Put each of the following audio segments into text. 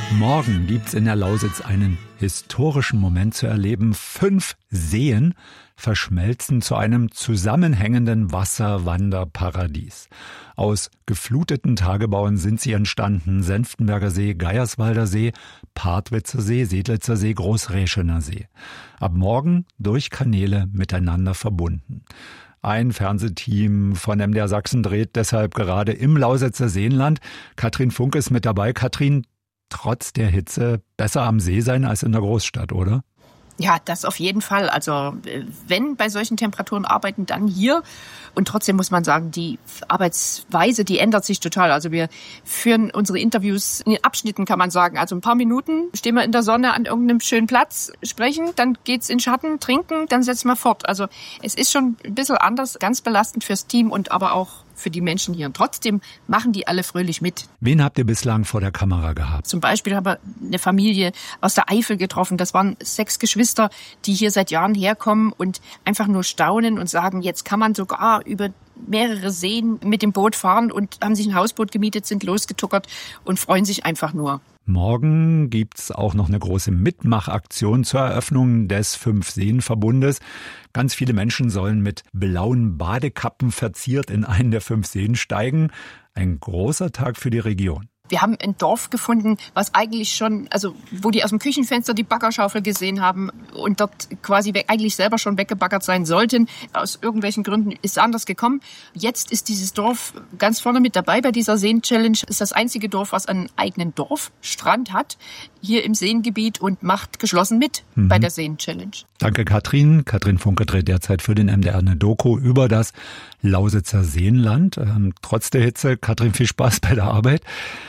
Morgen gibt's in der Lausitz einen historischen Moment zu erleben. 5 Seen verschmelzen zu einem zusammenhängenden Wasserwanderparadies. Aus gefluteten Tagebauen sind sie entstanden. Senftenberger See, Geierswalder See, Partwitzer See, Sedlitzer See, Großräschener See. Ab morgen durch Kanäle miteinander verbunden. Ein Fernsehteam von MDR Sachsen dreht deshalb gerade im Lausitzer Seenland. Katrin Funk ist mit dabei. Katrin, trotz der Hitze besser am See sein als in der Großstadt, oder? Ja, das auf jeden Fall. Also wenn bei solchen Temperaturen arbeiten, dann hier. Und trotzdem muss man sagen, die Arbeitsweise, die ändert sich total. Also wir führen unsere Interviews in Abschnitten, kann man sagen. Also ein paar Minuten stehen wir in der Sonne an irgendeinem schönen Platz, sprechen, dann geht's in Schatten, trinken, dann setzen wir fort. Also es ist schon ein bisschen anders, ganz belastend fürs Team und aber auch für die Menschen hier. Und trotzdem machen die alle fröhlich mit. Wen habt ihr bislang vor der Kamera gehabt? Zum Beispiel haben wir eine Familie aus der Eifel getroffen. Das waren 6 Geschwister, die hier seit Jahren herkommen und einfach nur staunen und sagen, jetzt kann man sogar über mehrere Seen mit dem Boot fahren und haben sich ein Hausboot gemietet, sind losgetuckert und freuen sich einfach nur. Morgen gibt's auch noch eine große Mitmachaktion zur Eröffnung des 5-Seen-Verbundes. Ganz viele Menschen sollen mit blauen Badekappen verziert in einen der 5 Seen steigen. Ein großer Tag für die Region. Wir haben ein Dorf gefunden, was eigentlich schon, also wo die aus dem Küchenfenster die Baggerschaufel gesehen haben und dort quasi eigentlich selber schon weggebaggert sein sollten. Aus irgendwelchen Gründen ist es anders gekommen. Jetzt ist dieses Dorf ganz vorne mit dabei bei dieser Seen-Challenge. Ist das einzige Dorf, was einen eigenen Dorfstrand hat, hier im Seengebiet und macht geschlossen mit bei der Seen-Challenge. Danke, Katrin. Katrin Funke dreht derzeit für den MDR eine Doku über das Lausitzer Seenland. Trotz der Hitze, Katrin, viel Spaß bei der Arbeit.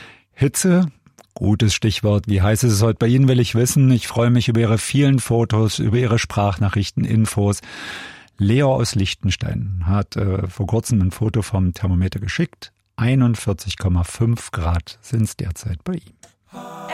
Hitze, gutes Stichwort. Wie heiß ist es heute bei Ihnen, will ich wissen. Ich freue mich über Ihre vielen Fotos, über Ihre Sprachnachrichten, Infos. Leo aus Liechtenstein hat vor kurzem ein Foto vom Thermometer geschickt. 41,5 Grad sind es derzeit bei ihm.